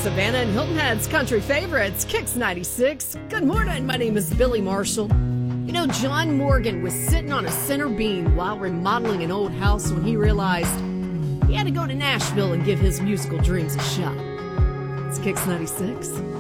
Savannah and Hilton Head's country favorites, Kicks 96. Good morning, my name is Billy Marshall. You know, John Morgan was sitting on a center beam while remodeling an old house when he realized he had to go to Nashville and give his musical dreams a shot. It's Kicks 96.